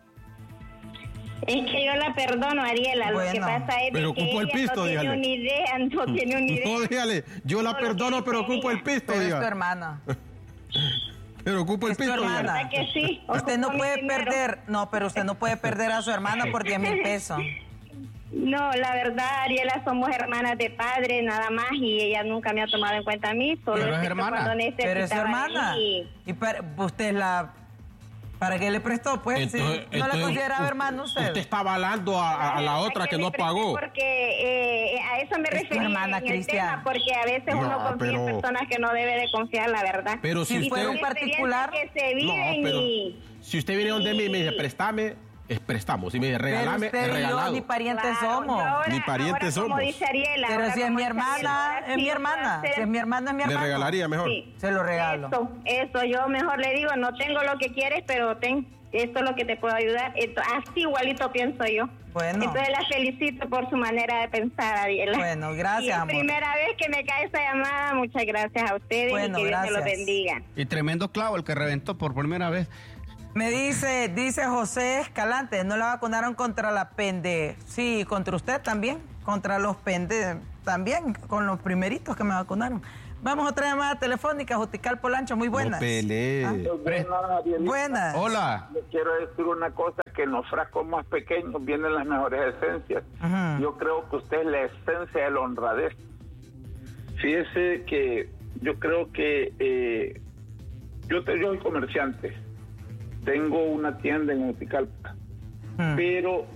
Speaker 8: Es que yo la perdono, Ariela. Lo que pasa es que ella no tiene una idea, no tiene una idea.
Speaker 4: No, dígale, yo la perdono, pero ocupo el pisto,
Speaker 2: pero
Speaker 4: diga.
Speaker 2: es tu hermana.
Speaker 4: Pero ocupo el pisto,
Speaker 2: diga.
Speaker 8: ¿Verdad que sí?
Speaker 2: Usted no puede perder, pero usted no puede perder a su hermana por 10,000 pesos.
Speaker 8: No, la verdad, Ariela, somos hermanas de padre, nada más, y ella nunca me ha tomado en cuenta a mí. Solo
Speaker 3: pero es hermana.
Speaker 2: Pero es su hermana. Y usted ¿para qué le prestó? Pues entonces, no la consideraba hermano usted.
Speaker 4: Usted está avalando a la otra que no pagó.
Speaker 8: Porque a eso me refería
Speaker 2: hermana,
Speaker 8: en el tema, porque a veces uno confía en personas que no debe de confiar, la verdad.
Speaker 4: Pero si
Speaker 2: fue un particular,
Speaker 8: que se viven
Speaker 4: si usted viene donde mí y me dice, préstame, prestamos. Si me dice, regálame,
Speaker 2: pero usted y yo ni parientes somos.
Speaker 4: Ni parientes somos.
Speaker 8: Como dice Ariela,
Speaker 2: pero si es mi hermana,
Speaker 8: Ariela,
Speaker 2: es mi hermana. Si es mi hermana, es mi hermana.
Speaker 4: ¿Le regalaría mejor?
Speaker 8: Sí.
Speaker 2: Se lo regalo.
Speaker 8: Eso, yo mejor le digo, no tengo lo que quieres, pero esto es lo que te puedo ayudar. Así igualito pienso yo.
Speaker 2: Bueno.
Speaker 8: Entonces la felicito por su manera de pensar, Ariela.
Speaker 2: Bueno, gracias, amor.
Speaker 8: Primera vez que me cae esa llamada, muchas gracias a ustedes,
Speaker 2: bueno,
Speaker 8: y que Dios
Speaker 2: gracias.
Speaker 8: te los bendiga.
Speaker 3: Y tremendo clavo el que reventó por primera vez.
Speaker 2: Me dice José Escalante, no la vacunaron contra la pende. Sí, contra usted también, contra los pende también, con los primeritos que me vacunaron. Vamos a otra llamada telefónica, Jutical Polancho, muy buenas.
Speaker 4: No pelee.
Speaker 2: Buenas.
Speaker 3: Hola.
Speaker 9: Les quiero decir una cosa, que en los frascos más pequeños vienen las mejores esencias.
Speaker 2: Ajá.
Speaker 9: Yo creo que usted es la esencia de la honradez. Fíjese que yo creo que yo soy comerciante, tengo una tienda en Juticalpa, pero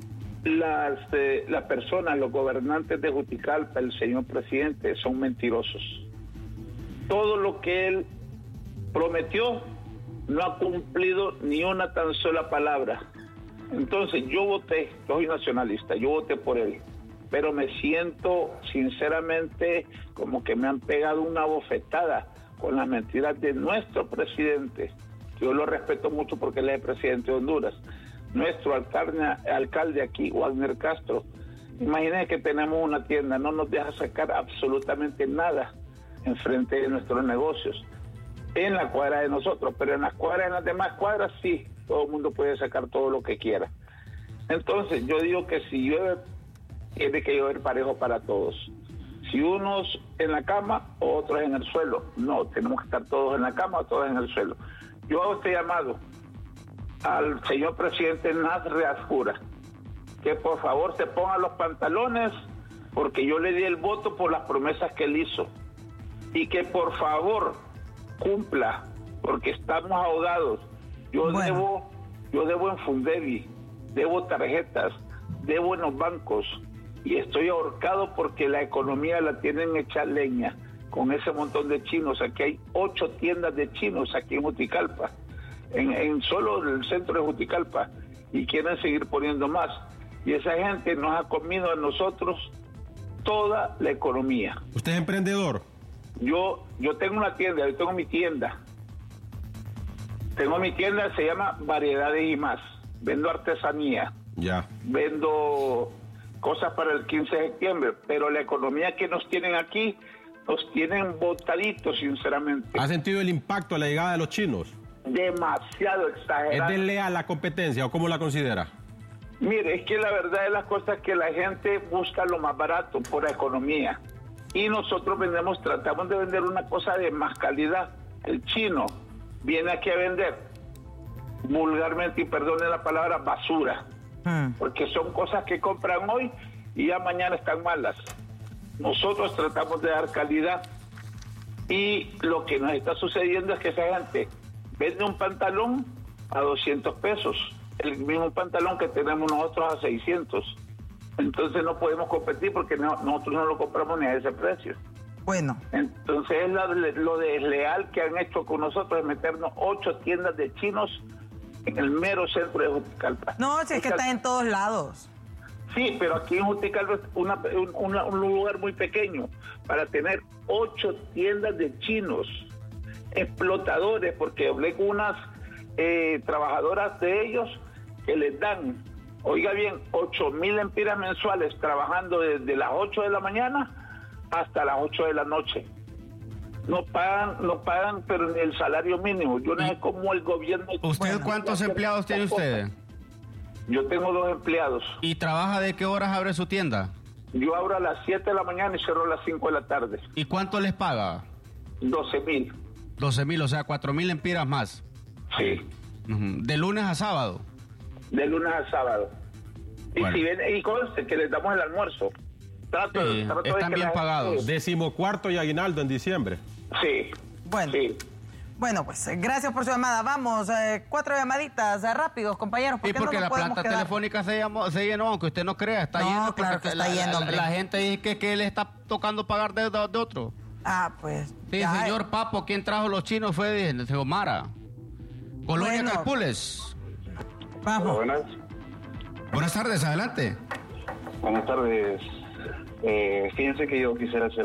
Speaker 9: las personas, los gobernantes de Juticalpa, el señor presidente, son mentirosos. Todo lo que él prometió no ha cumplido ni una tan sola palabra. Entonces yo voté, soy nacionalista, yo voté por él, pero me siento sinceramente como que me han pegado una bofetada con las mentiras de nuestro presidente. Yo lo respeto mucho porque él es el presidente de Honduras. Nuestro alcalde aquí, Wagner Castro, imagínense que tenemos una tienda, no nos deja sacar absolutamente nada enfrente de nuestros negocios, en la cuadra de nosotros, pero en las demás cuadras sí, todo el mundo puede sacar todo lo que quiera. Entonces yo digo que si llueve, tiene que llover parejo para todos. Si unos en la cama, otros en el suelo. No, tenemos que estar todos en la cama, todos en el suelo. Yo hago este llamado al señor presidente Nasri Asjura, que por favor se ponga los pantalones, porque yo le di el voto por las promesas que él hizo, y que por favor cumpla, porque estamos ahogados. Yo debo en Fundevi, debo tarjetas, debo en los bancos, y estoy ahorcado porque la economía la tienen hecha leña con ese montón de chinos. Aquí hay 8 tiendas de chinos aquí en Juticalpa, en solo el centro de Juticalpa, y quieren seguir poniendo más. Y esa gente nos ha comido a nosotros toda la economía.
Speaker 4: ¿Usted es emprendedor?
Speaker 9: Yo tengo una tienda, yo tengo mi tienda. Tengo mi tienda, se llama Variedades y Más. Vendo artesanía.
Speaker 4: Ya.
Speaker 9: Vendo cosas para el 15 de septiembre, pero la economía que nos tienen aquí, nos tienen botaditos, sinceramente.
Speaker 4: ¿Ha sentido el impacto de la llegada de los chinos?
Speaker 9: Demasiado exagerado.
Speaker 4: ¿Es desleal la competencia o cómo la considera?
Speaker 9: Mire, es que la verdad de las cosas es que la gente busca lo más barato por la economía. Y nosotros tratamos de vender una cosa de más calidad. El chino viene aquí a vender, vulgarmente, y perdone la palabra, basura. Porque son cosas que compran hoy y ya mañana están malas. Nosotros tratamos de dar calidad, y lo que nos está sucediendo es que esa gente vende un pantalón a 200 pesos, el mismo pantalón que tenemos nosotros a 600. Entonces no podemos competir porque nosotros no lo compramos ni a ese precio.
Speaker 2: Bueno.
Speaker 9: Entonces es lo desleal que han hecho con nosotros, es meternos 8 tiendas de chinos en el mero centro de Juticalpa.
Speaker 2: No, si es que está en todos lados.
Speaker 9: Sí, pero aquí en Juticalpa es un lugar muy pequeño para tener 8 tiendas de chinos explotadores, porque hablé con unas trabajadoras de ellos que les dan, oiga bien, 8,000 lempiras mensuales trabajando desde las 8 de la mañana hasta las 8 de la noche. No pagan, pero ni el salario mínimo. Yo no sé cómo el gobierno...
Speaker 3: ¿Usted cuántos empleados tiene usted?
Speaker 9: Yo tengo 2 empleados.
Speaker 3: ¿Y trabaja de qué horas abre su tienda?
Speaker 9: Yo abro a las 7 de la mañana y cierro a las 5 de la tarde.
Speaker 3: ¿Y cuánto les paga?
Speaker 9: 12,000.
Speaker 3: 12,000, o sea, 4,000 lempiras más.
Speaker 9: Sí.
Speaker 3: ¿De lunes a sábado?
Speaker 9: De lunes a sábado.
Speaker 3: Bueno.
Speaker 9: Y conste que les damos el almuerzo. Trato
Speaker 3: están bien pagados.
Speaker 4: 14º y aguinaldo en diciembre.
Speaker 9: Sí.
Speaker 2: Bueno.
Speaker 9: Sí.
Speaker 2: Bueno, pues gracias por su llamada. Vamos, 4 llamaditas rápidos, compañeros.
Speaker 3: Y porque la planta telefónica se llenó, aunque usted no crea, está lleno.
Speaker 2: Claro que está lleno, hombre.
Speaker 3: La gente dice que le está tocando pagar de otro.
Speaker 2: Ah, pues.
Speaker 3: Sí, señor Papo, ¿quién trajo los chinos? Fue de Xiomara. Colonia Calpules.
Speaker 2: Vamos.
Speaker 5: Buenas.
Speaker 3: Buenas tardes, adelante.
Speaker 5: Buenas tardes. Fíjense que yo quisiera hacer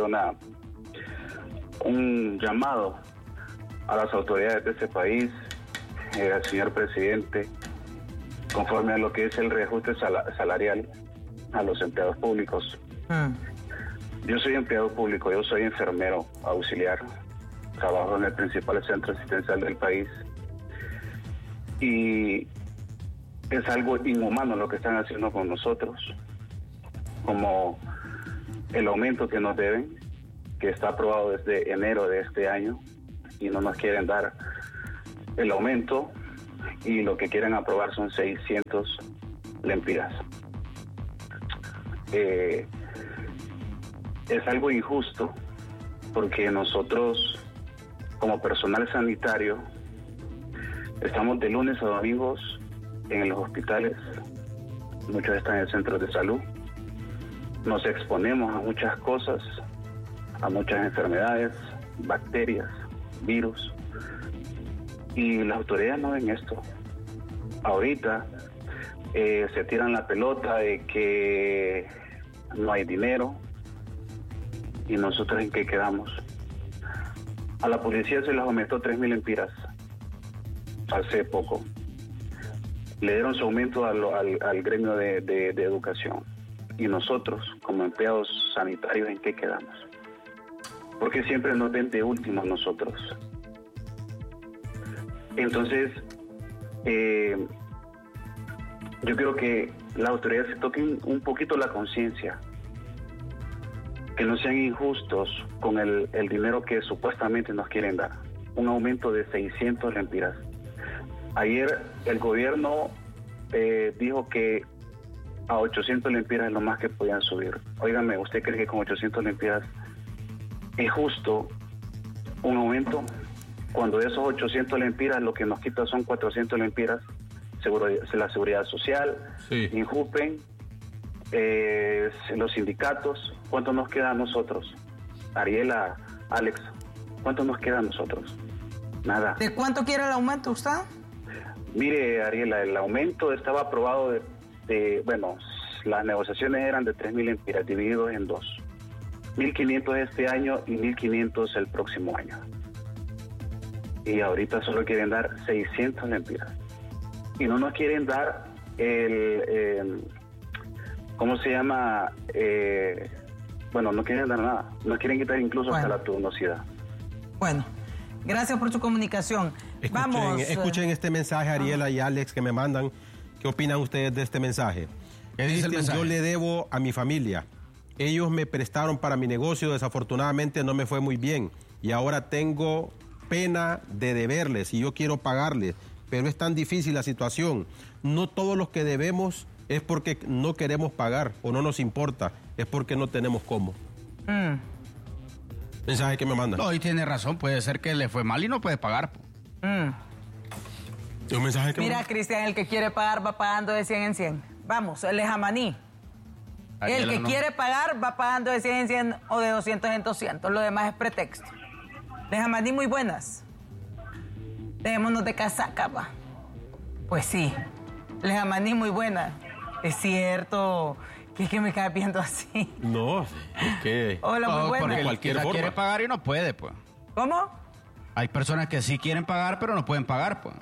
Speaker 5: un llamado a las autoridades de este país, al señor presidente, conforme a lo que es el reajuste salarial a los empleados públicos. Yo soy empleado público, yo soy enfermero auxiliar, trabajo en el principal centro asistencial del país y es algo inhumano lo que están haciendo con nosotros, como el aumento que nos deben, que está aprobado desde enero de este año y no nos quieren dar el aumento y lo que quieren aprobar son 600 lempiras. Es algo injusto porque nosotros como personal sanitario estamos de lunes a domingos en los hospitales, muchos están en centros de salud, nos exponemos a muchas cosas, a muchas enfermedades, bacterias, virus, y las autoridades no ven esto. Ahorita se tiran la pelota de que no hay dinero, y nosotros ¿en qué quedamos? A la policía se les aumentó 3,000 lempiras hace poco. Le dieron su aumento al gremio de educación. Y nosotros, como empleados sanitarios, ¿en qué quedamos? Porque siempre nos ven de últimos nosotros. Entonces, yo creo que las autoridades se toquen un poquito la conciencia, que no sean injustos con el dinero que supuestamente nos quieren dar. Un aumento de 600 lempiras. Ayer el gobierno dijo que a 800 lempiras es lo más que podían subir. Óigame, ¿usted cree que con 800 lempiras es justo un aumento? Cuando de esos 800 lempiras lo que nos quita son 400 lempiras, la seguridad social, sí. Injupen, los sindicatos, ¿cuánto nos queda a nosotros? Ariela, Alex, ¿cuánto nos queda a nosotros? Nada.
Speaker 2: ¿De cuánto quiere el aumento usted?
Speaker 5: Mire, Ariela, el aumento estaba aprobado bueno, las negociaciones eran de 3,000 lempiras divididos en dos. 1,500 este año y 1,500 el próximo año. Y ahorita solo quieren dar 600 lempiras. Y no nos quieren dar ¿cómo se llama? Bueno, no quieren dar nada. Nos quieren quitar incluso hasta la turnosidad.
Speaker 2: Bueno, gracias por su comunicación.
Speaker 4: Escuchen este mensaje, Ariela y Alex, que me mandan. ¿Qué opinan ustedes de este mensaje?
Speaker 3: ¿Qué dice el mensaje?
Speaker 4: Yo le debo a mi familia. Ellos me prestaron para mi negocio, desafortunadamente no me fue muy bien. Y ahora tengo pena de deberles y yo quiero pagarles. Pero es tan difícil la situación. No todos los que debemos es porque no queremos pagar o no nos importa. Es porque no tenemos cómo. Mensaje que me mandan.
Speaker 3: No, y tiene razón. Puede ser que le fue mal y no puede pagar.
Speaker 4: Un mensaje que
Speaker 2: Mira, Cristian, el que quiere pagar va pagando de 100 en 100. Vamos, el Lejamaní. El que quiere pagar va pagando de 100 en 100 o de 200 en 200. Lo demás es pretexto. Lejamaní, muy buenas. Dejémonos de casaca, va. Pues sí. Lejamaní, muy buena. Es cierto. ¿Qué es que me quedas viendo así?
Speaker 4: No, es que...
Speaker 2: Hola, muy buena.
Speaker 3: Porque cualquiera quiere pagar y no puede, pues.
Speaker 2: ¿Cómo?
Speaker 3: Hay personas que sí quieren pagar, pero no pueden pagar, pues.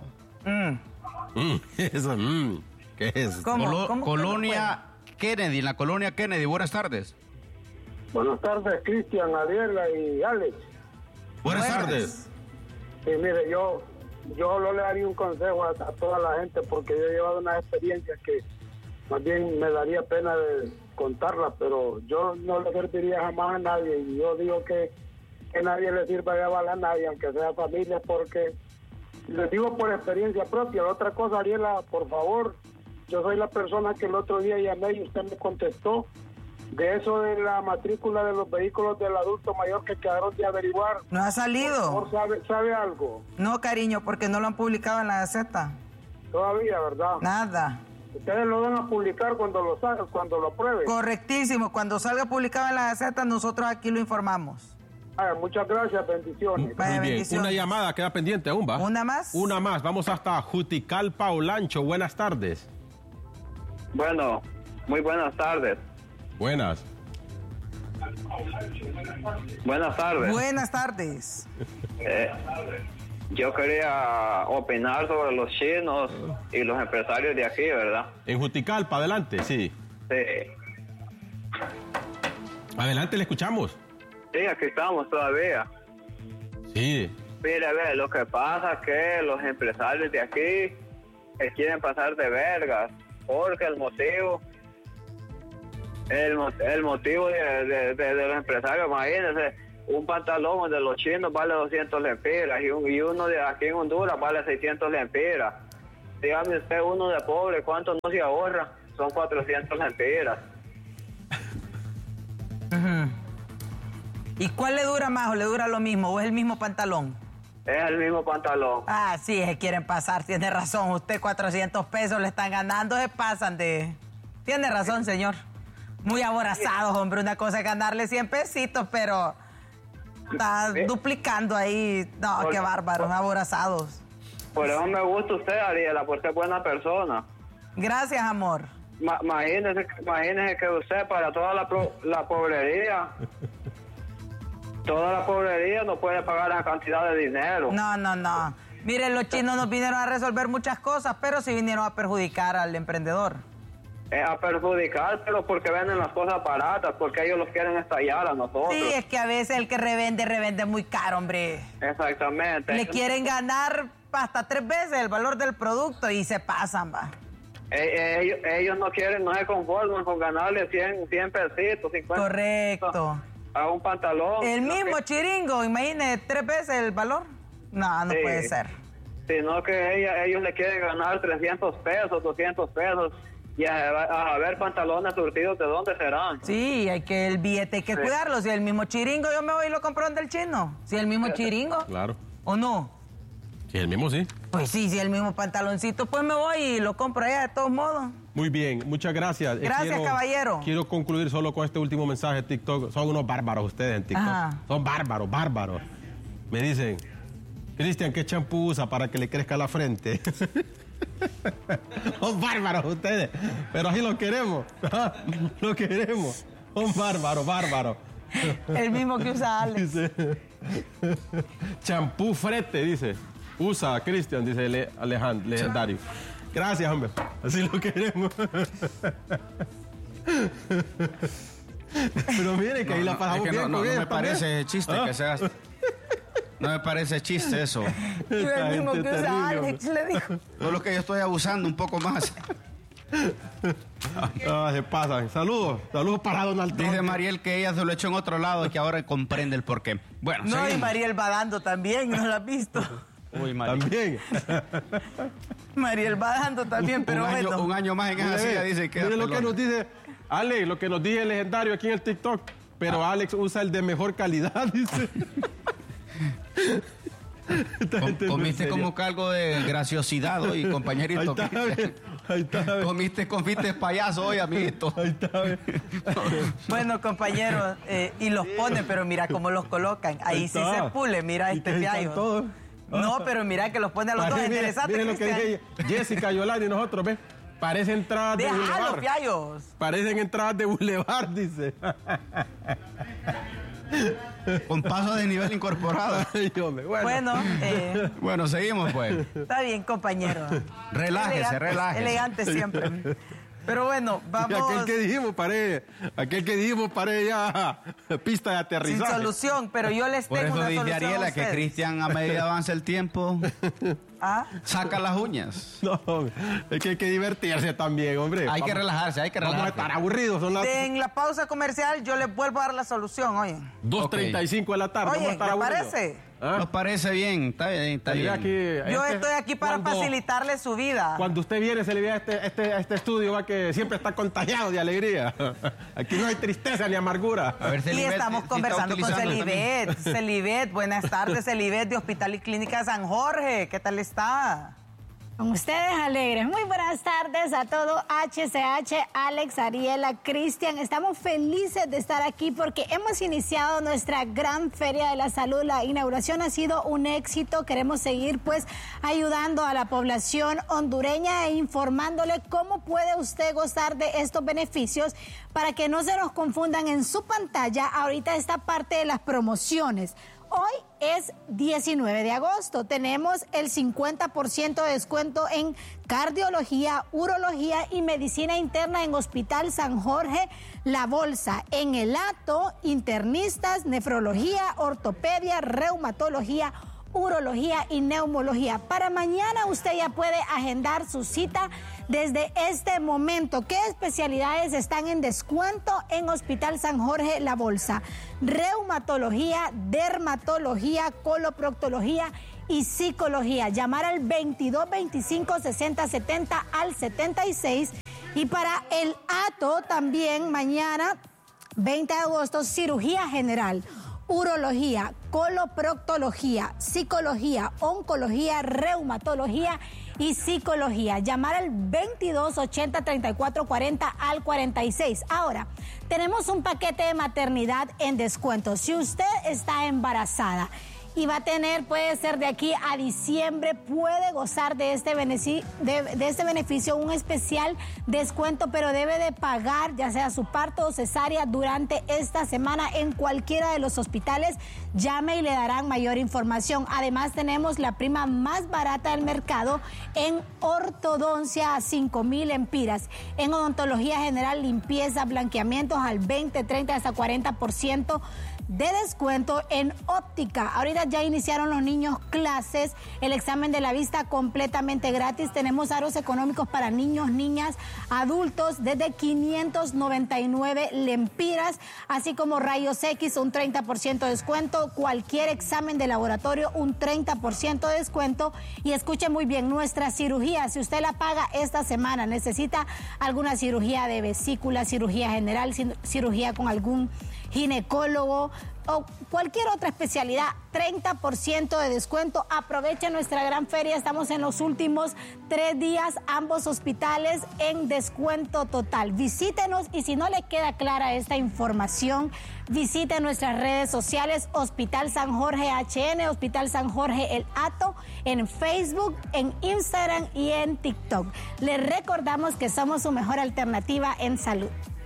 Speaker 4: Eso, ¿qué es?
Speaker 2: ¿Cómo
Speaker 3: Colonia Kennedy, en la Colonia Kennedy. Buenas tardes.
Speaker 7: Buenas tardes, Cristian, Ariela y Alex.
Speaker 4: Buenas tardes.
Speaker 7: Sí, mire, yo le daría un consejo a toda la gente porque yo he llevado unas experiencias que más bien me daría pena de contarlas, pero yo no le serviría jamás a nadie y yo digo que nadie le sirva de aval a nadie, aunque sea familia, porque les digo por experiencia propia. La otra cosa, Ariela, por favor, yo soy la persona que el otro día llamé y usted me contestó de eso de la matrícula de los vehículos del adulto mayor que quedaron de averiguar.
Speaker 2: ¿No ha salido?
Speaker 7: ¿Sabe algo?
Speaker 2: No, cariño, porque no lo han publicado en la Gaceta.
Speaker 7: Todavía, ¿verdad?
Speaker 2: Nada.
Speaker 7: Ustedes lo van a publicar cuando lo aprueben.
Speaker 2: Correctísimo. Cuando salga publicado en la Gaceta, nosotros aquí lo informamos.
Speaker 7: Muchas gracias, bendiciones.
Speaker 2: Vaya,
Speaker 4: Muy bien.
Speaker 2: bendiciones.
Speaker 4: Una llamada queda pendiente aún, ¿va?
Speaker 2: ¿Una más?
Speaker 4: Una más. Vamos hasta Juticalpa, Olancho. Buenas tardes.
Speaker 10: Bueno, muy buenas tardes.
Speaker 4: Buenas.
Speaker 10: Buenas tardes.
Speaker 2: Buenas tardes.
Speaker 10: Yo quería opinar sobre los chinos y los empresarios de aquí, ¿verdad?
Speaker 4: En Juticalpa, adelante, sí.
Speaker 10: Sí.
Speaker 4: Adelante, le escuchamos.
Speaker 10: Sí, aquí estamos todavía.
Speaker 4: Sí.
Speaker 10: Mire, ve, lo que pasa es que los empresarios de aquí quieren pasar de vergas, porque el motivo de los empresarios, imagínense, un pantalón de los chinos vale 200 lempiras y uno de aquí en Honduras vale 600 lempiras. Dígame usted, uno de pobre, ¿cuánto no se ahorra? Son 400 lempiras.
Speaker 2: ¿Y cuál le dura más o le dura lo mismo? ¿O es el mismo pantalón?
Speaker 10: Es el mismo pantalón.
Speaker 2: Ah, sí, se quieren pasar, tiene razón. Usted 400 pesos le están ganando, se pasan de... Tiene razón, señor. Muy aborazados, hombre. Una cosa es ganarle 100 pesitos, pero está duplicando ahí. No, qué bárbaros, aborazados.
Speaker 10: Por eso me gusta usted, Ariela, por ser buena persona.
Speaker 2: Gracias, amor.
Speaker 10: Imagínese que usted para toda la pobrería... Toda la pobrería no puede pagar esa cantidad de dinero.
Speaker 2: No. Miren, los chinos nos vinieron a resolver muchas cosas, pero sí vinieron a perjudicar al emprendedor.
Speaker 10: A perjudicar, pero porque venden las cosas baratas, porque ellos los quieren estallar a nosotros.
Speaker 2: Sí, es que a veces el que revende muy caro, hombre.
Speaker 10: Exactamente.
Speaker 2: Le quieren ganar hasta 3 veces el valor del producto y se pasan, va.
Speaker 10: Ellos no quieren, no se conforman con ganarle 100 pesitos, 50
Speaker 2: Correcto.
Speaker 10: Pesitos a un pantalón.
Speaker 2: El mismo chiringo, imagine 3 veces el valor. No
Speaker 10: Sí.
Speaker 2: puede ser.
Speaker 10: Sino que ellos le quieren ganar 300 pesos, 200 pesos. Y a ver pantalones surtidos, ¿de dónde serán?
Speaker 2: Sí, el billete hay que cuidarlo. Si el mismo chiringo, yo me voy y lo compro donde el chino. Si el mismo chiringo.
Speaker 4: Claro.
Speaker 2: ¿O no?
Speaker 4: Sí, el mismo sí.
Speaker 2: Pues sí, si el mismo pantaloncito, pues me voy y lo compro allá de todos modos.
Speaker 4: Muy bien, muchas gracias.
Speaker 2: Gracias, caballero.
Speaker 4: Quiero concluir solo con este último mensaje de TikTok. Son unos bárbaros ustedes en TikTok.
Speaker 2: Ajá.
Speaker 4: Son bárbaros. Me dicen, Cristian, ¿qué champú usa para que le crezca la frente? Son bárbaros ustedes, pero así lo queremos. Lo queremos. Son bárbaros.
Speaker 2: El mismo que usa Alex.
Speaker 4: Dice, champú frete, dice. Usa Cristian, dice Alejandro, legendario. Gracias, hombre. Así lo queremos. Pero mire que ahí la pasamos bien.
Speaker 3: No me parece chiste que se haga. No me parece chiste eso.
Speaker 2: Y el mismo que usa Alex, le dijo.
Speaker 3: Solo que yo estoy abusando un poco más.
Speaker 4: Se pasan. Saludos para Donald Trump.
Speaker 3: Dice Mariel que ella se lo echó en otro lado y que ahora comprende el porqué. Bueno,
Speaker 2: No,
Speaker 3: seguimos.
Speaker 2: y Mariel va dando también, ¿no lo has visto?
Speaker 3: Uy, Mariel.
Speaker 4: También.
Speaker 2: Mariel va dando también, pero bueno.
Speaker 3: Un año más en esa silla dice que...
Speaker 4: Mire lo que nos dice Alex, lo que nos dice el legendario aquí en el TikTok. Pero Alex usa el de mejor calidad, dice.
Speaker 3: Comiste como algo de graciosidad hoy, compañerito.
Speaker 4: Ahí está.
Speaker 3: Comiste payaso hoy, amiguito.
Speaker 4: Ahí está.
Speaker 2: Bueno, compañeros, y los ponen, pero mira cómo los colocan. Ahí sí se pule, mira este fiallo. No, pero mira que los pone a los dos. Interesante.
Speaker 4: Miren lo que dije Jessica, Yolanda y nosotros, ¿ves? Parecen entradas de
Speaker 2: Deja
Speaker 4: bulevar.
Speaker 2: los fiallos.
Speaker 4: Parecen entradas de bulevar, dice.
Speaker 3: Con paso de nivel incorporado.
Speaker 4: Ay, hombre, bueno.
Speaker 3: Bueno, seguimos pues.
Speaker 2: Está bien, compañero.
Speaker 3: Relájese.
Speaker 2: Elegante siempre. Pero bueno, vamos.
Speaker 4: Aquel que dijimos, paré ya pista de aterrizaje.
Speaker 2: Sin solución, pero yo les
Speaker 3: Por
Speaker 2: tengo
Speaker 3: eso
Speaker 2: una
Speaker 3: dice
Speaker 2: solución a
Speaker 3: Ariela que
Speaker 2: ustedes.
Speaker 3: Cristian, a medida avanza el tiempo, saca las uñas.
Speaker 4: No, es que hay que divertirse también, hombre.
Speaker 3: Hay que relajarse.
Speaker 4: Vamos a estar aburridos. Son las
Speaker 2: En la pausa comercial yo les vuelvo a dar la solución, oye.
Speaker 4: 2:35 de la tarde. Vamos a
Speaker 2: Oye,
Speaker 4: estar
Speaker 2: ¿me
Speaker 4: aburridos.
Speaker 2: parece?
Speaker 3: Nos parece bien, está bien.
Speaker 2: Yo estoy aquí para facilitarle su vida.
Speaker 4: Cuando usted viene, se le ve a este estudio, va que siempre está contagiado de alegría. Aquí no hay tristeza ni amargura.
Speaker 3: A ver,
Speaker 2: Y
Speaker 3: Celibet,
Speaker 2: estamos conversando con Celibet. Buenas tardes, Celibet de Hospital y Clínica San Jorge. ¿Qué tal está?
Speaker 11: Con ustedes alegres. Muy buenas tardes a todo HCH, Alex, Ariela, Cristian. Estamos felices de estar aquí porque hemos iniciado nuestra gran Feria de la Salud. La inauguración ha sido un éxito. Queremos seguir pues ayudando a la población hondureña e informándole cómo puede usted gozar de estos beneficios para que no se nos confundan en su pantalla. Ahorita está parte de las promociones. Hoy es 19 de agosto. Tenemos el 50% de descuento en cardiología, urología y medicina interna en Hospital San Jorge La Bolsa. En el Hato, internistas, nefrología, ortopedia, reumatología, urología y neumología. Para mañana usted ya puede agendar su cita desde este momento. ¿Qué especialidades están en descuento en Hospital San Jorge La Bolsa? Reumatología, dermatología, coloproctología y psicología. Llamar al 2225-6070 al 76. Y para el Hato también mañana, 20 de agosto, cirugía general, urología, coloproctología, psicología, oncología, reumatología y psicología. Llamar al 2280-3440 al 46. Ahora, tenemos un paquete de maternidad en descuento. Si usted está embarazada y va a tener, puede ser de aquí a diciembre, puede gozar de este beneficio, un especial descuento, pero debe de pagar ya sea su parto o cesárea durante esta semana en cualquiera de los hospitales. Llame y le darán mayor información. Además, tenemos la prima más barata del mercado en ortodoncia a 5,000 lempiras. En odontología general, limpieza, blanqueamientos al 20, 30 hasta 40% de descuento. En óptica, ahorita ya iniciaron los niños clases, el examen de la vista completamente gratis. Tenemos aros económicos para niños, niñas, adultos desde 599 lempiras, así como rayos X, un 30% de descuento, cualquier examen de laboratorio, un 30% de descuento. Y escuche muy bien, nuestra cirugía, si usted la paga esta semana, necesita alguna cirugía de vesícula, cirugía general, cirugía con algún ginecólogo o cualquier otra especialidad, 30% de descuento. Aproveche nuestra gran feria, estamos en los últimos 3 días, ambos hospitales en descuento total. Visítenos y si no le queda clara esta información, visite nuestras redes sociales, Hospital San Jorge HN, Hospital San Jorge El Hato, en Facebook, en Instagram y en TikTok. Les recordamos que somos su mejor alternativa en salud.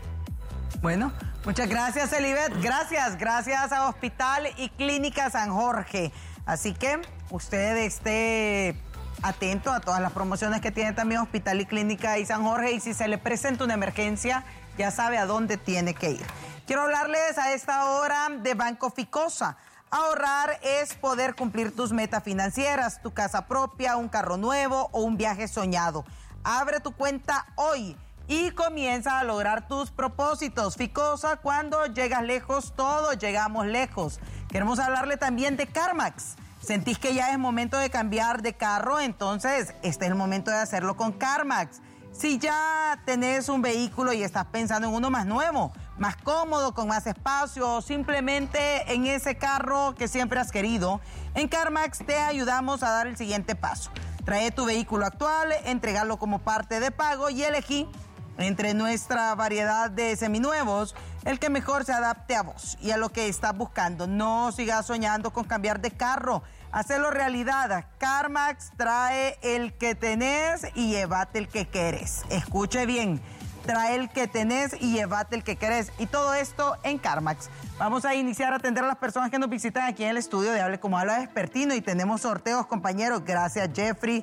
Speaker 2: Bueno, muchas gracias, Elibet. Gracias a Hospital y Clínica San Jorge. Así que usted esté atento a todas las promociones que tiene también Hospital y Clínica y San Jorge. Y si se le presenta una emergencia, ya sabe a dónde tiene que ir. Quiero hablarles a esta hora de Banco Ficosa. Ahorrar es poder cumplir tus metas financieras, tu casa propia, un carro nuevo o un viaje soñado. Abre tu cuenta hoy y comienza a lograr tus propósitos. Ficosa, cuando llegas lejos, todos llegamos lejos. Queremos hablarle también de CarMax. ¿Sentís que ya es momento de cambiar de carro? Entonces, este es el momento de hacerlo con CarMax. Si ya tenés un vehículo y estás pensando en uno más nuevo, más cómodo, con más espacio, o simplemente en ese carro que siempre has querido, en CarMax te ayudamos a dar el siguiente paso. Trae tu vehículo actual, entregarlo como parte de pago y elegí entre nuestra variedad de seminuevos el que mejor se adapte a vos y a lo que estás buscando. No sigas soñando con cambiar de carro, hacelo realidad. CarMax trae el que tenés y llévate el que querés. Escuche bien, trae el que tenés y llévate el que querés. Y todo esto en CarMax. Vamos a iniciar a atender a las personas que nos visitan aquí en el estudio de Hable Como Habla Despertino y tenemos sorteos, compañeros. Gracias, Jeffrey.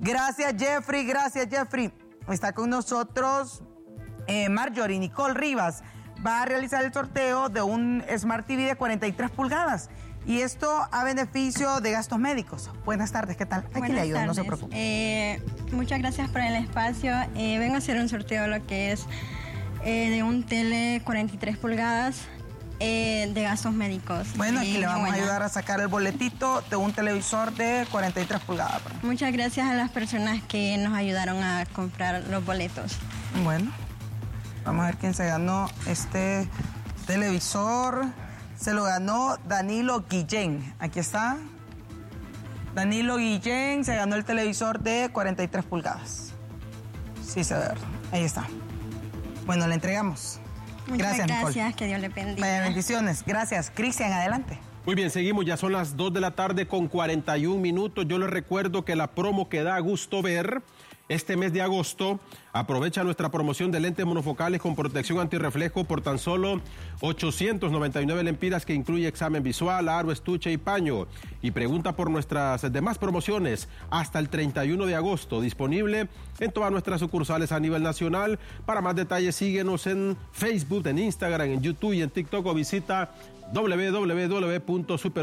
Speaker 2: Está con nosotros Marjorie Nicole Rivas. Va a realizar el sorteo de un Smart TV de 43 pulgadas. Y esto a beneficio de gastos médicos. Buenas tardes, ¿qué tal? Aquí le ayudo, no se preocupe.
Speaker 12: Muchas gracias por el espacio. Vengo a hacer un sorteo de lo que es de un tele 43 pulgadas de gastos médicos.
Speaker 2: Bueno, aquí le vamos a ayudar a sacar el boletito de un televisor de 43 pulgadas.
Speaker 12: Muchas gracias a las personas que nos ayudaron a comprar los boletos.
Speaker 2: Bueno, vamos a ver quién se ganó este televisor. Se lo ganó Danilo Guillén. Aquí está. Danilo Guillén se ganó el televisor de 43 pulgadas. Sí, se ve. Ahí está. Bueno, le entregamos.
Speaker 12: Muchas gracias,
Speaker 2: Nicole.
Speaker 12: que Dios le bendiga.
Speaker 2: Bendiciones, gracias. Cristian, adelante.
Speaker 4: Muy bien, seguimos, ya son las 2 de la tarde con 41 minutos. Yo les recuerdo que la promo que da gusto ver este mes de agosto, aprovecha nuestra promoción de lentes monofocales con protección antirreflejo por tan solo 899 lempiras, que incluye examen visual, aro, estuche y paño. Y pregunta por nuestras demás promociones hasta el 31 de agosto, disponible en todas nuestras sucursales a nivel nacional. Para más detalles, síguenos en Facebook, en Instagram, en YouTube y en TikTok, o visita www.super